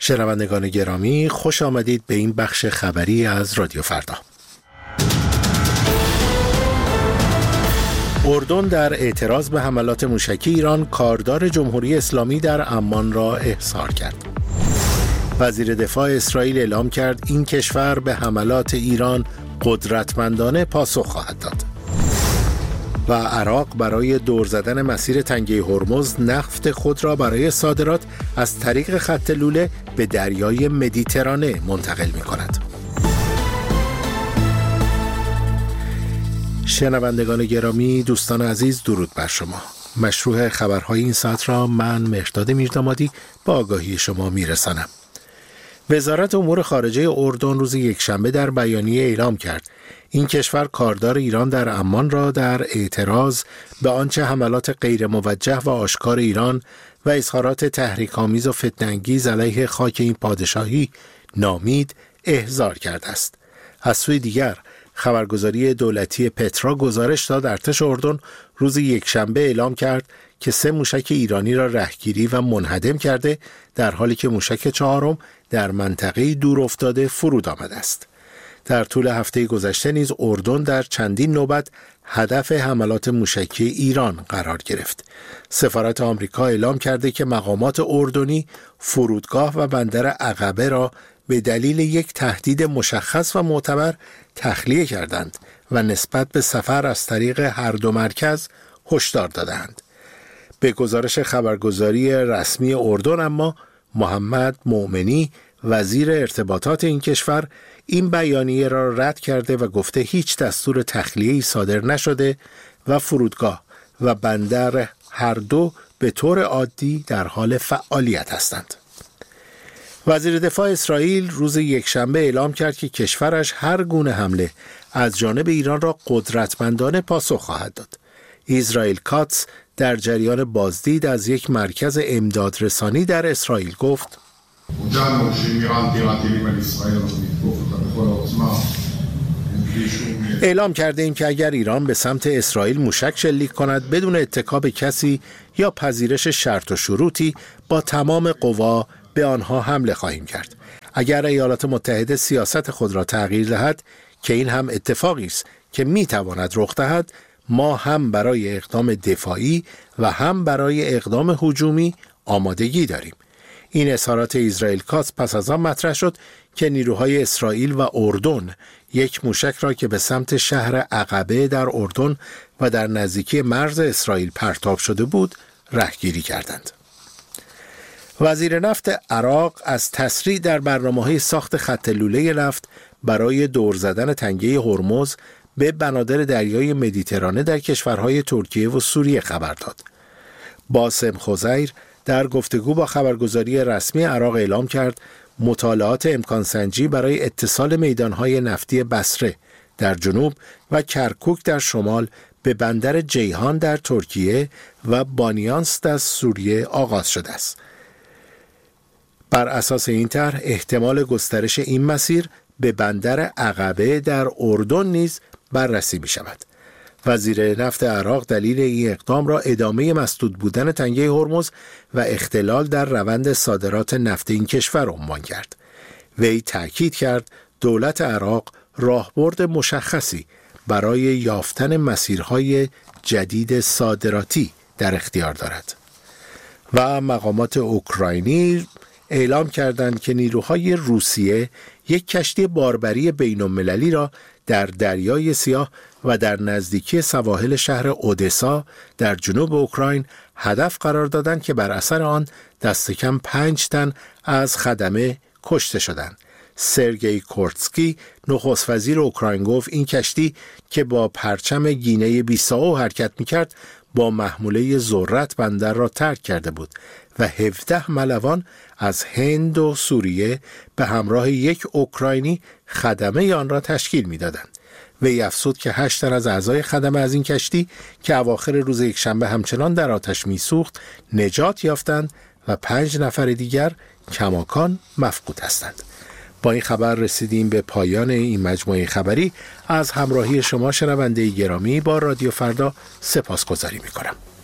شنوندگان گرامی، خوش آمدید به این بخش خبری از رادیو فردا. اردن در اعتراض به حملات موشکی ایران کاردار جمهوری اسلامی در عمان را احضار کرد. وزیر دفاع اسرائیل اعلام کرد این کشور به حملات ایران قدرتمندانه پاسخ خواهد داد. و عراق برای دور زدن مسیر تنگه هرمز نفت خود را برای صادرات از طریق خط لوله به دریای مدیترانه منتقل می کند. شنوندگان گرامی، دوستان عزیز، درود بر شما. مشروع خبرهای این ساعت را من مهرداد میردامادی با آگاهی شما میرسانم. وزارت امور خارجه اردن روز یکشنبه در بیانیه اعلام کرد این کشور کاردار ایران در عمان را در اعتراض به آنچه حملات غیر موجه و آشکار ایران و اظهارات تحریک‌آمیز و فتنه‌انگیز علیه خاک این پادشاهی نامید احضار کرده است. از سوی دیگر خبرگزاری دولتی پترا گزارش داد ارتش اردن روز یکشنبه اعلام کرد که 3 موشک ایرانی را رهگیری و منهدم کرده، در حالی که موشک 4م در منطقه دور افتاده فرود آمده است. در طول هفته گذشته نیز اردن در چندین نوبت هدف حملات موشکی ایران قرار گرفت. سفارت آمریکا اعلام کرده که مقامات اردنی فرودگاه و بندر عقبه را به دلیل یک تهدید مشخص و معتبر تخلیه کردند و نسبت به سفر از طریق هر دو مرکز هشدار دادند. به گزارش خبرگزاری رسمی اردن اما محمد مومنی وزیر ارتباطات این کشور این بیانیه را رد کرده و گفته هیچ دستور تخلیه‌ای صادر نشده و فرودگاه و بندر هر دو به طور عادی در حال فعالیت هستند. وزیر دفاع اسرائیل روز یکشنبه اعلام کرد که کشورش هر گونه حمله از جانب ایران را قدرتمندانه پاسخ خواهد داد. اسرائیل کاتس در جریان بازدید از یک مرکز امدادرسانی در اسرائیل گفت اعلام کرده ایم که اگر ایران به سمت اسرائیل موشک شلیک کند بدون اتکا به کسی یا پذیرش شرط و شروطی با تمام قوا به آنها حمله خواهیم کرد. اگر ایالات متحده سیاست خود را تغییر دهد که این هم اتفاقی است که میتواند رخ دهد، ما هم برای اقدام دفاعی و هم برای اقدام هجومی آمادگی داریم. این اظهارات اسرائیل کاتس پس از آن مطرح شد که نیروهای اسرائیل و اردن یک موشک را که به سمت شهر عقبه در اردن و در نزدیکی مرز اسرائیل پرتاب شده بود رهگیری کردند. وزیر نفت عراق از تسریع در برنامه‌های ساخت خط لوله نفت برای دور زدن تنگه هرمز به بنادر دریای مدیترانه در کشورهای ترکیه و سوریه خبر داد. باسم خزیر در گفتگو با خبرگزاری رسمی عراق اعلام کرد مطالعات امکانسنجی برای اتصال میدانهای نفتی بصره در جنوب و کرکوک در شمال به بندر جیهان در ترکیه و بانیانس در سوریه آغاز شده است. بر اساس این طرح احتمال گسترش این مسیر به بندر عقبه در اردن نیز بررسی می شود. وزیر نفت عراق دلیل این اقدام را ادامه مسدود بودن تنگه هرمز و اختلال در روند صادرات نفت این کشور عنوان کرد. وی تأکید کرد دولت عراق راهبرد مشخصی برای یافتن مسیرهای جدید صادراتی در اختیار دارد. و مقامات اوکراینی اعلام کردند که نیروهای روسیه یک کشتی باربری بین‌المللی را در دریای سیاه و در نزدیکی سواحل شهر اودسا در جنوب اوکراین هدف قرار دادند که بر اثر آن دست کم 5 تن از خدمه کشته شدند. سرگئی کورتسکی نخست وزیر اوکراین گفت این کشتی که با پرچم گینه بیسائو حرکت می‌کرد با محموله ذرت بندر را ترک کرده بود و 17 ملوان از هند و سوریه به همراه یک اوکراینی خدمه آن را تشکیل می‌دادند. وی افزود که 8 تن از اعضای خدمه از این کشتی که اواخر روز یکشنبه همچنان در آتش می‌سوخت نجات یافتند و 5 نفر دیگر کماکان مفقود هستند. با این خبر رسیدیم به پایان این مجموعه خبری. از همراهی شما شنونده گرامی با رادیو فردا سپاسگزاری می‌کنم.